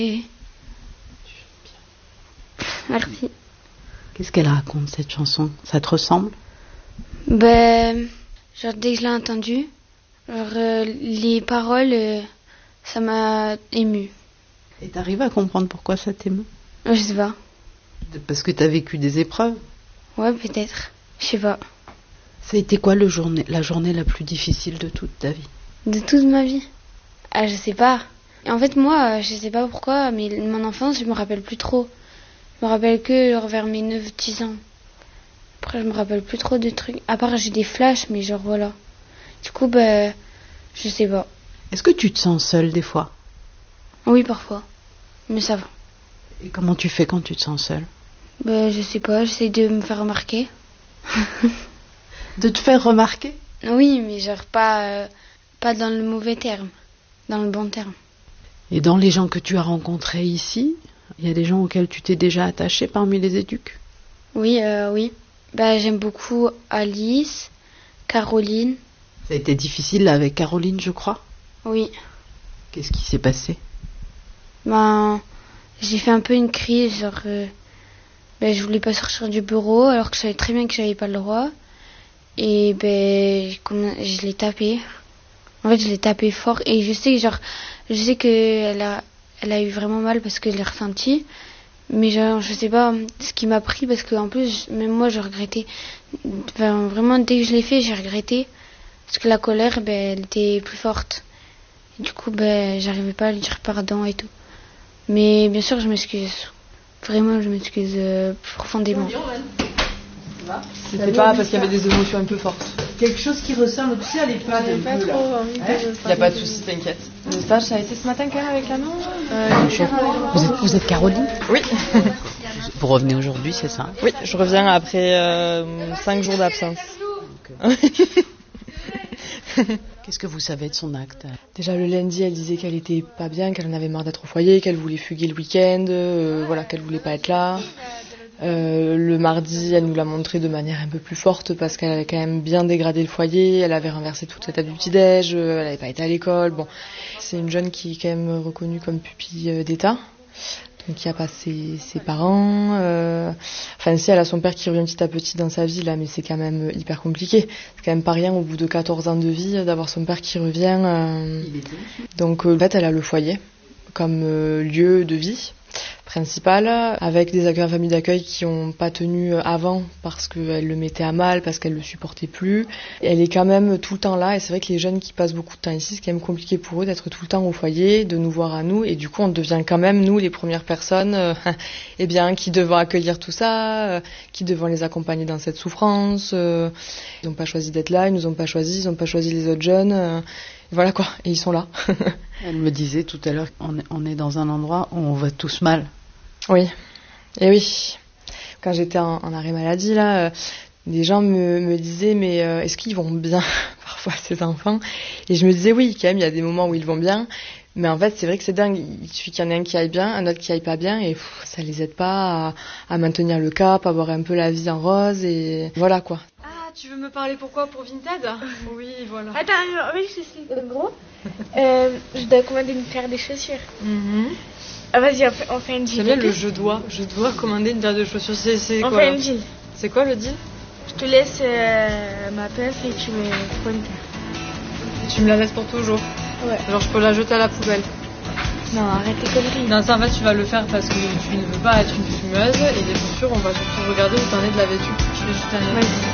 Et... Merci. Qu'est-ce qu'elle raconte, cette chanson? Ça te ressemble? Genre dès que je l'ai entendue, les paroles, ça m'a émue. Et t'arrives à comprendre pourquoi ça t'émeut? Je sais pas. Parce que t'as vécu des épreuves? Ouais, peut-être. Je sais pas. Ça a été quoi la journée la plus difficile de toute ta vie? De toute ma vie? Ah, je sais pas. En fait, moi, je sais pas pourquoi, mais mon enfance, je me rappelle plus trop. Je me rappelle que genre, vers mes 9-10 ans. Après, je me rappelle plus trop de trucs. À part, j'ai des flashs, mais genre voilà. Du coup, je sais pas. Est-ce que tu te sens seule des fois? Oui, parfois. Mais ça va. Et comment tu fais quand tu te sens seule? Je sais pas, j'essaie de me faire remarquer. De te faire remarquer? Oui, mais genre pas dans le mauvais terme, dans le bon terme. Et dans les gens que tu as rencontrés ici, il y a des gens auxquels tu t'es déjà attachée parmi les éduques? Oui, oui. J'aime beaucoup Alice, Caroline. Ça a été difficile là, avec Caroline, je crois? Oui. Qu'est-ce qui s'est passé? J'ai fait un peu une crise, genre... je voulais pas sortir du bureau, alors que je savais très bien que j'avais pas le droit. Et je l'ai tapé. En fait, je l'ai tapé fort. Et je sais qu'elle a eu vraiment mal parce que je l'ai ressenti. Mais je sais pas ce qui m'a pris parce qu'en plus, même moi, je regrettais. Vraiment, dès que je l'ai fait, j'ai regretté. Parce que la colère, elle était plus forte. Et du coup, j'arrivais pas à lui dire pardon et tout. Mais bien sûr, je m'excuse. Vraiment, je m'excuse profondément. C'était pas parce qu'il y avait des émotions un peu fortes. Quelque chose qui ressemble, tu sais, à l'EHPAD. Il n'y a pas de soucis, t'inquiète. Le stage, ça a été ce matin quand même avec Manon. Vous êtes Caroline? Oui. Vous revenez aujourd'hui, c'est ça? Oui, je reviens après 5 jours d'absence. Qu'est-ce que vous savez de son acte? Déjà le lundi, elle disait qu'elle était pas bien, qu'elle en avait marre d'être au foyer, qu'elle voulait fuguer le week-end, qu'elle voulait pas être là. Le mardi, elle nous l'a montré de manière un peu plus forte parce qu'elle avait quand même bien dégradé le foyer, elle avait renversé toute la table du petit-déj, elle n'avait pas été à l'école. Bon, c'est une jeune qui est quand même reconnue comme pupille d'État. Donc il n'y a pas ses parents. Si elle a son père qui revient petit à petit dans sa vie là, mais c'est quand même hyper compliqué. C'est quand même pas rien au bout de 14 ans de vie d'avoir son père qui revient. Donc en fait elle a le foyer comme lieu de vie principal, avec des familles d'accueil qui n'ont pas tenu avant parce qu'elle le mettait à mal, parce qu'elle le supportait plus. Elle est quand même tout le temps là, et c'est vrai que les jeunes qui passent beaucoup de temps ici, c'est quand même compliqué pour eux d'être tout le temps au foyer, de nous voir à nous, et du coup on devient quand même nous les premières personnes qui devons accueillir tout ça, qui devons les accompagner dans cette souffrance. Ils n'ont pas choisi d'être là, ils nous ont pas choisi, ils n'ont pas choisi les autres jeunes. Voilà quoi, et ils sont là. Elle me disait tout à l'heure qu'on est dans un endroit où on va tous mal. Oui, et oui. Quand j'étais en arrêt maladie, là, des gens me disaient, mais est-ce qu'ils vont bien parfois ces enfants? Et je me disais, oui, quand même, il y a des moments où ils vont bien. Mais en fait, c'est vrai que c'est dingue. Il suffit qu'il y en ait un qui aille bien, un autre qui aille pas bien, et ça les aide pas à maintenir le cap, à avoir un peu la vie en rose, et voilà quoi. Tu veux me parler pourquoi? Pour Vinted? Oui, voilà. Attends, oui, je suis gros. Je dois commander une paire de chaussures. Vas-y, on fait un deal. J'aime bien le je dois commander une paire de chaussures. C'est quoi? On fait un deal. C'est quoi le deal? Je te laisse ma pince et tu me prends une paire. Tu me la laisses pour toujours? Ouais. Genre je peux la jeter à la poubelle? Non, arrête tes conneries. Non, ça en fait tu vas le faire parce que tu ne veux pas être une fumeuse, et des chaussures on va surtout regarder où t'en es de la vêtue. Je vais juste la... Vas-y.